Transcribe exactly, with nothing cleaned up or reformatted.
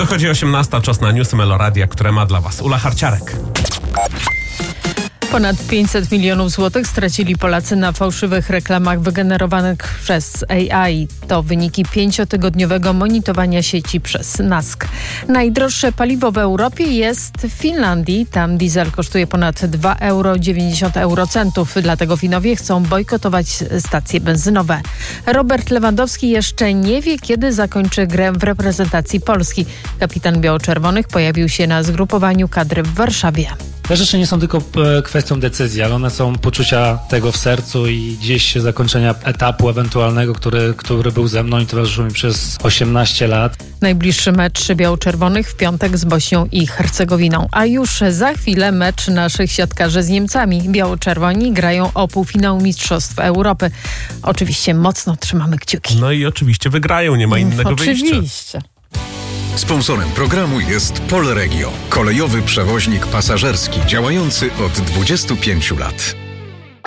Dochodzi osiemnasta, czas na newsy Meloradia, które ma dla Was Ula Harciarek. Ponad pięćset milionów złotych stracili Polacy na fałszywych reklamach wygenerowanych przez A I. To wyniki pięciotygodniowego monitorowania sieci przez NASK. Najdroższe paliwo w Europie jest w Finlandii. Tam diesel kosztuje ponad dwa euro dziewięćdziesiąt eurocentów. Dlatego Finowie chcą bojkotować stacje benzynowe. Robert Lewandowski jeszcze nie wie, kiedy zakończy grę w reprezentacji Polski. Kapitan biało-czerwonych pojawił się na zgrupowaniu kadry w Warszawie. Te rzeczy nie są tylko kwestią decyzji, ale one są poczucia tego w sercu i gdzieś zakończenia etapu ewentualnego, który, który był ze mną i towarzyszył mi przez osiemnaście lat. Najbliższy mecz biało-czerwonych w piątek z Bośnią i Hercegowiną. A już za chwilę mecz naszych siatkarzy z Niemcami. Biało-czerwoni grają o półfinał Mistrzostw Europy. Oczywiście mocno trzymamy kciuki. No i oczywiście wygrają, nie ma innego Oczywiście. wyjścia. Oczywiście. Sponsorem programu jest Polregio, kolejowy przewoźnik pasażerski działający od dwudziestu pięciu lat.